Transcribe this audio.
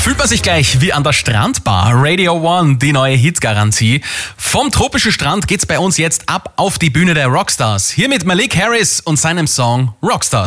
Fühlt man sich gleich wie an der Strandbar. Radio One, die neue Hitgarantie. Vom tropischen Strand geht's bei uns jetzt ab auf die Bühne der Rockstars. Hier mit Malik Harris und seinem Song Rockstars.